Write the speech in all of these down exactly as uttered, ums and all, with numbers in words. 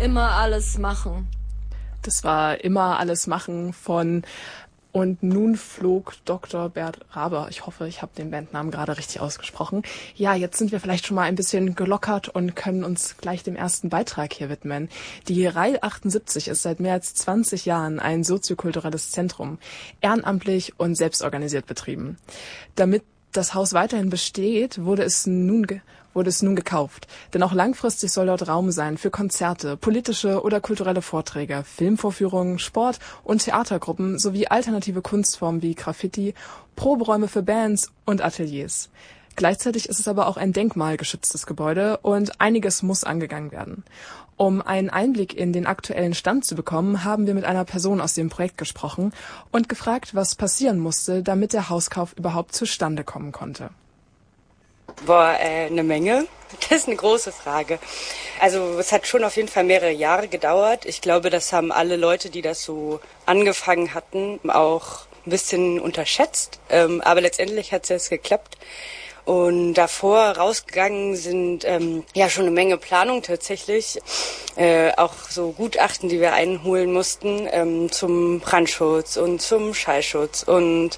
Immer alles machen. Das war Immer alles machen von Und nun flog Doktor Bert Rabe. Ich hoffe, ich habe den Bandnamen gerade richtig ausgesprochen. Ja, jetzt sind wir vielleicht schon mal ein bisschen gelockert und können uns gleich dem ersten Beitrag hier widmen. Die Reihe achtundsiebzig ist seit mehr als zwanzig Jahren ein soziokulturelles Zentrum, ehrenamtlich und selbstorganisiert betrieben. Damit das Haus weiterhin besteht, wurde es nun ge- wurde es nun gekauft. Denn auch langfristig soll dort Raum sein für Konzerte, politische oder kulturelle Vorträge, Filmvorführungen, Sport- und Theatergruppen sowie alternative Kunstformen wie Graffiti, Proberäume für Bands und Ateliers. Gleichzeitig ist es aber auch ein denkmalgeschütztes Gebäude und einiges muss angegangen werden. Um einen Einblick in den aktuellen Stand zu bekommen, haben wir mit einer Person aus dem Projekt gesprochen und gefragt, was passieren musste, damit der Hauskauf überhaupt zustande kommen konnte. Boah, äh, eine Menge. Das ist eine große Frage. Also es hat schon auf jeden Fall mehrere Jahre gedauert. Ich glaube, das haben alle Leute, die das so angefangen hatten, auch ein bisschen unterschätzt. Ähm, aber letztendlich hat es jetzt geklappt. Und davor rausgegangen sind ähm, ja schon eine Menge Planung tatsächlich. Äh, auch so Gutachten, die wir einholen mussten ähm, zum Brandschutz und zum Schallschutz und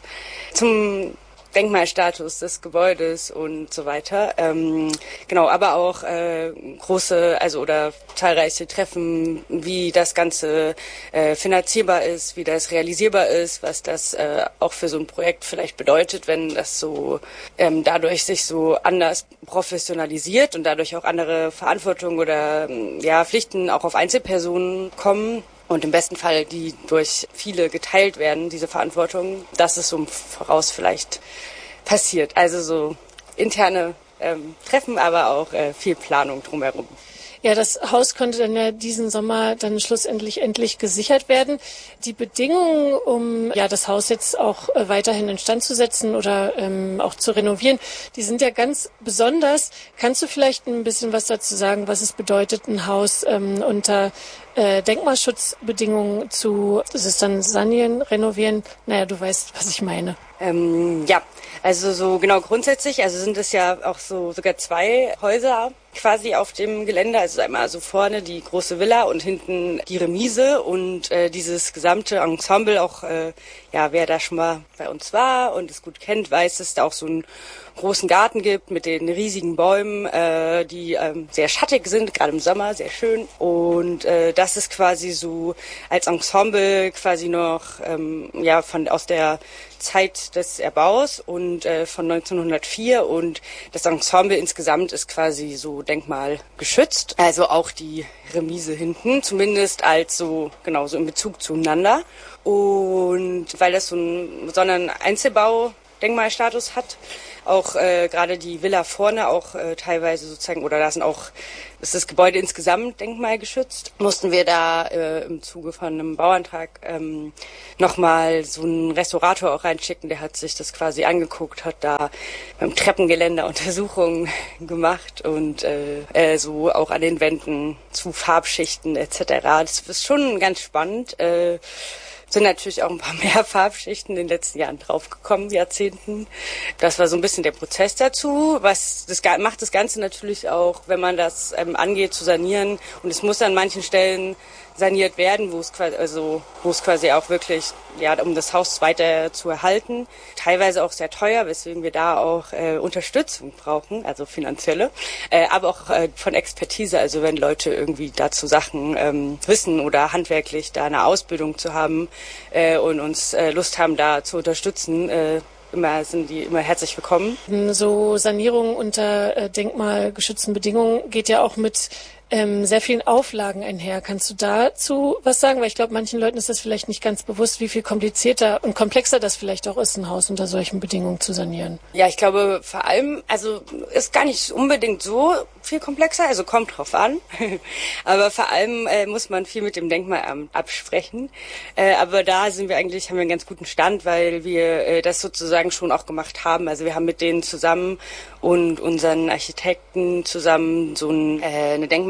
zum Denkmalstatus des Gebäudes und so weiter. Ähm, genau, aber auch äh, große, also oder zahlreiche Treffen, wie das Ganze äh, finanzierbar ist, wie das realisierbar ist, was das äh, auch für so ein Projekt vielleicht bedeutet, wenn das so ähm, dadurch sich so anders professionalisiert und dadurch auch andere Verantwortung oder ja Pflichten auch auf Einzelpersonen kommen. Und im besten Fall, die durch viele geteilt werden, diese Verantwortung, das ist so im Voraus vielleicht passiert. Also so interne ähm, Treffen, aber auch äh, viel Planung drumherum. Ja, das Haus konnte dann ja diesen Sommer dann schlussendlich endlich gesichert werden. Die Bedingungen, um ja das Haus jetzt auch äh, weiterhin instand zu setzen oder ähm, auch zu renovieren, die sind ja ganz besonders. Kannst du vielleicht ein bisschen was dazu sagen, was es bedeutet, ein Haus ähm, unter äh, Denkmalschutzbedingungen zu, das ist dann sanieren, renovieren? Naja, du weißt, was ich meine. Ähm, ja, also so genau grundsätzlich, also sind es ja auch so sogar zwei Häuser quasi auf dem Gelände, also einmal so vorne die große Villa und hinten die Remise und äh, dieses gesamte Ensemble, auch äh, ja, wer da schon mal bei uns war und es gut kennt, weiß, dass es da auch so einen großen Garten gibt mit den riesigen Bäumen, äh, die ähm, sehr schattig sind, gerade im Sommer, sehr schön. Und äh, das ist quasi so als Ensemble quasi noch ähm, ja von aus der Zeit des Erbaus und äh, von neunzehnhundertvier und das Ensemble insgesamt ist quasi so denkmalgeschützt, also auch die Remise hinten, zumindest als so genau so in Bezug zueinander. Und weil das so einen besonderen Einzelbau-Denkmalstatus hat, auch äh, gerade die Villa vorne auch äh, teilweise sozusagen, oder da sind auch, ist das Gebäude insgesamt denkmalgeschützt, mussten wir da äh, im Zuge von einem Bauantrag ähm, nochmal so einen Restaurator auch reinschicken, der hat sich das quasi angeguckt, hat da beim Treppengeländer Untersuchungen gemacht und äh, äh, so auch an den Wänden zu Farbschichten et cetera. Das ist schon ganz spannend. Äh, sind natürlich auch ein paar mehr Farbschichten in den letzten Jahren draufgekommen, Jahrzehnten. Das war so ein bisschen der Prozess dazu. Was das macht das Ganze natürlich auch, wenn man das ähm, angeht, zu sanieren. Und es muss an manchen Stellen saniert werden, wo es quasi, also wo es quasi auch wirklich, ja, um das Haus weiter zu erhalten. Teilweise auch sehr teuer, weswegen wir da auch äh, Unterstützung brauchen, also finanzielle, äh, aber auch äh, von Expertise. Also wenn Leute irgendwie dazu Sachen ähm, wissen oder handwerklich da eine Ausbildung zu haben äh, und uns äh, Lust haben, da zu unterstützen, äh, immer sind die immer herzlich willkommen. So Sanierung unter äh, denkmalgeschützten Bedingungen geht ja auch mit ähm, sehr vielen Auflagen einher. Kannst du dazu was sagen? Weil ich glaube, manchen Leuten ist das vielleicht nicht ganz bewusst, wie viel komplizierter und komplexer das vielleicht auch ist, ein Haus unter solchen Bedingungen zu sanieren. Ja, ich glaube vor allem, also ist gar nicht unbedingt so viel komplexer, also kommt drauf an. Aber vor allem äh, muss man viel mit dem Denkmalamt absprechen. Äh, aber da sind wir eigentlich, haben wir einen ganz guten Stand, weil wir äh, das sozusagen schon auch gemacht haben. Also wir haben mit denen zusammen und unseren Architekten zusammen so ein, äh, eine Denkmal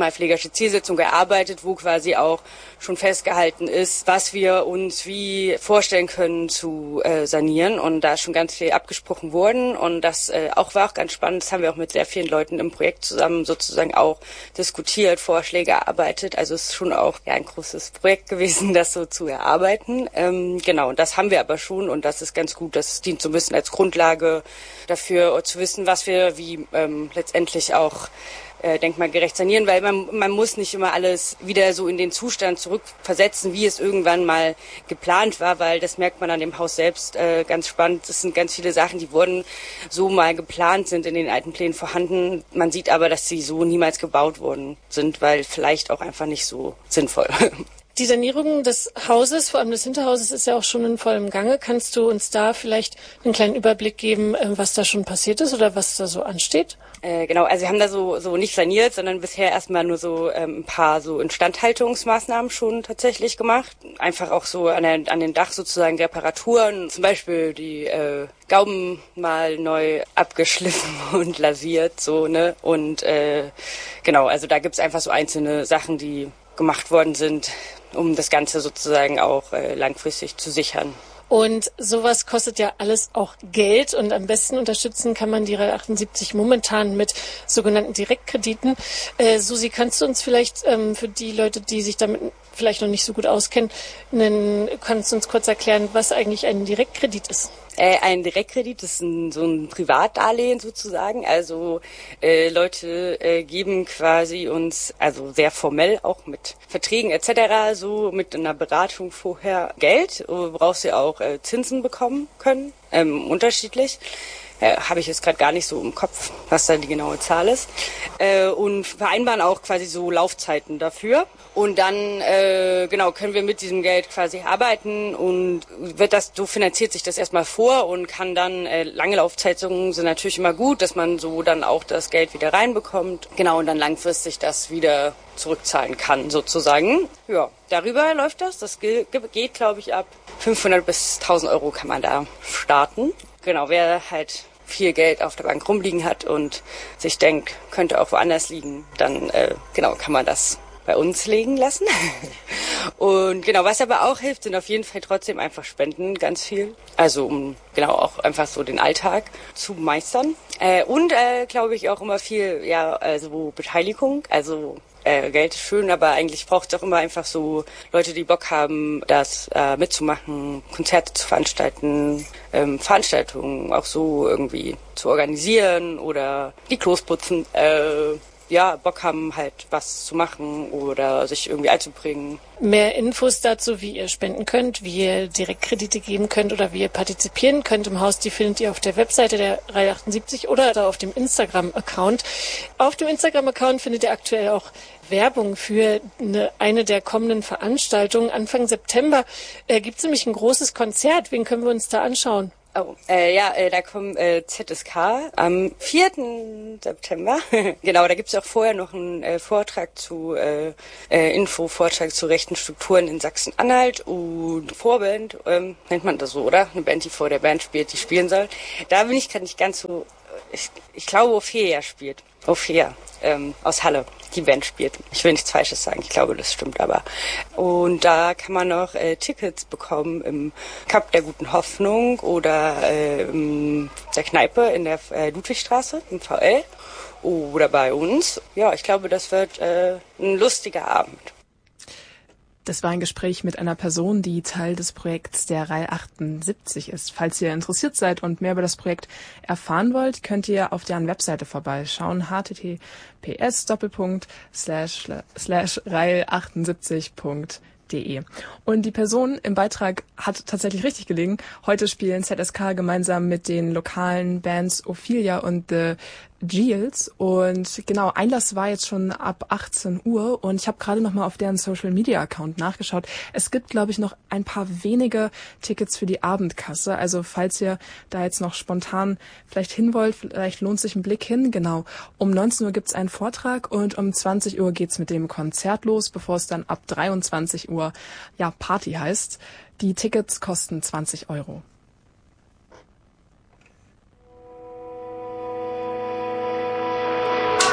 denkmalpflegerische Zielsetzung erarbeitet, wo quasi auch schon festgehalten ist, was wir uns wie vorstellen können zu äh, sanieren. Und da ist schon ganz viel abgesprochen worden. Und das äh, auch war auch ganz spannend. Das haben wir auch mit sehr vielen Leuten im Projekt zusammen sozusagen auch diskutiert, Vorschläge erarbeitet. Also es ist schon auch ja, ein großes Projekt gewesen, das so zu erarbeiten. Ähm, genau, und das haben wir aber schon. Und das ist ganz gut. Das dient so ein bisschen als Grundlage dafür, zu wissen, was wir wie ähm, letztendlich auch äh, denkmalgerecht sanieren, weil man, man muss nicht immer alles wieder so in den Zustand zurückversetzen, wie es irgendwann mal geplant war, weil das merkt man an dem Haus selbst äh, ganz spannend. Es sind ganz viele Sachen, die wurden so mal geplant, sind in den alten Plänen vorhanden. Man sieht aber, dass sie so niemals gebaut worden sind, weil vielleicht auch einfach nicht so sinnvoll. Die Sanierung des Hauses, vor allem des Hinterhauses, ist ja auch schon in vollem Gange. Kannst du uns da vielleicht einen kleinen Überblick geben, was da schon passiert ist oder was da so ansteht? Äh, genau, also wir haben da so so nicht saniert, sondern bisher erstmal nur so ähm, ein paar so Instandhaltungsmaßnahmen schon tatsächlich gemacht. Einfach auch so an, der, an dem Dach sozusagen Reparaturen, zum Beispiel die äh, Gauben mal neu abgeschliffen und lasiert, so, ne? Und äh, genau, also da gibt's einfach so einzelne Sachen, die gemacht worden sind, um das Ganze sozusagen auch äh, langfristig zu sichern. Und sowas kostet ja alles auch Geld und am besten unterstützen kann man die R A I achtundsiebzig momentan mit sogenannten Direktkrediten. Äh, Susi, kannst du uns vielleicht ähm, für die Leute, die sich damit vielleicht noch nicht so gut auskennen, einen, kannst du uns kurz erklären, was eigentlich ein Direktkredit ist? Äh, ein Direktkredit ist ein, so ein Privatdarlehen sozusagen. Also äh, Leute äh, geben quasi uns, also sehr formell auch mit Verträgen et cetera, so mit einer Beratung vorher Geld, woraus sie auch äh, Zinsen bekommen können, ähm, unterschiedlich. Äh, habe ich jetzt gerade gar nicht so im Kopf, was da die genaue Zahl ist. Äh, und vereinbaren auch quasi so Laufzeiten dafür. Und dann, äh, genau, können wir mit diesem Geld quasi arbeiten und wird das, so finanziert sich das erstmal vor und kann dann, äh, lange Laufzeiten sind natürlich immer gut, dass man so dann auch das Geld wieder reinbekommt. Genau, und dann langfristig das wieder zurückzahlen kann, sozusagen. Ja, darüber läuft das. Das geht, glaube ich, ab fünfhundert bis tausend Euro kann man da starten. Genau, wer halt viel Geld auf der Bank rumliegen hat und sich denkt, könnte auch woanders liegen, dann, äh, genau, kann man das bei uns legen lassen. Und genau, was aber auch hilft, sind auf jeden Fall trotzdem einfach Spenden, ganz viel. Also um genau auch einfach so den Alltag zu meistern. Äh, und äh, glaube ich auch immer viel, ja, also Beteiligung. Also äh, Geld ist schön, aber eigentlich braucht es auch immer einfach so Leute, die Bock haben, das äh, mitzumachen, Konzerte zu veranstalten, ähm, Veranstaltungen auch so irgendwie zu organisieren oder die Klos putzen. Äh, ja, Bock haben, halt was zu machen oder sich irgendwie einzubringen. Mehr Infos dazu, wie ihr spenden könnt, wie ihr Direktkredite geben könnt oder wie ihr partizipieren könnt im Haus, die findet ihr auf der Webseite der R A I achtundsiebzig oder auf dem Instagram-Account. Auf dem Instagram-Account findet ihr aktuell auch Werbung für eine, eine der kommenden Veranstaltungen. Anfang September äh, gibt es nämlich ein großes Konzert. Wen können wir uns da anschauen? Oh, äh, ja, äh, da kommt äh, Z S K am vierten September. Genau, da gibt's auch vorher noch einen äh, Vortrag zu, äh, äh, Info-Vortrag zu rechten Strukturen in Sachsen-Anhalt und Vorband, ähm, nennt man das so, oder? Eine Band, die vor der Band spielt, die spielen soll. Da bin ich gerade nicht ganz so, ich, ich glaube, Ophelia spielt. Ophelia, ähm, aus Halle. Die Band spielt. Ich will nichts Falsches sagen, ich glaube, das stimmt aber. Und da kann man noch äh, Tickets bekommen im Cup der Guten Hoffnung oder äh, in der Kneipe in der äh, Ludwigstraße im V L oder bei uns. Ja, ich glaube, das wird äh, ein lustiger Abend. Das war ein Gespräch mit einer Person, die Teil des Projekts der R A I achtundsiebzig ist. Falls ihr interessiert seid und mehr über das Projekt erfahren wollt, könnt ihr auf deren Webseite vorbeischauen. h t t p s doppelpunkt slash slash rail achtundsiebzig punkt de. Und die Person im Beitrag hat tatsächlich richtig gelegen. Heute spielen Z S K gemeinsam mit den lokalen Bands Ophelia und The Giels. Und genau, Einlass war jetzt schon ab achtzehn Uhr und ich habe gerade noch mal auf deren Social-Media-Account nachgeschaut. Es gibt, glaube ich, noch ein paar wenige Tickets für die Abendkasse. Also falls ihr da jetzt noch spontan vielleicht hin wollt, vielleicht lohnt sich ein Blick hin. Genau, um neunzehn Uhr gibt's einen Vortrag und um zwanzig Uhr geht's mit dem Konzert los, bevor es dann ab dreiundzwanzig Uhr ja Party heißt. Die Tickets kosten zwanzig Euro.